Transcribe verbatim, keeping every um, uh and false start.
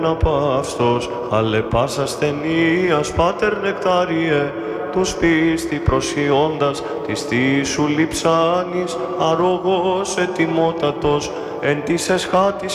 απαύστος, αλε πας ασθενείας, πάτερ νεκτάριε, τους πίστη προσιώντας, της θείς σου λειψάνης, αρρωγός ετοιμότατος, εν της εσχάτης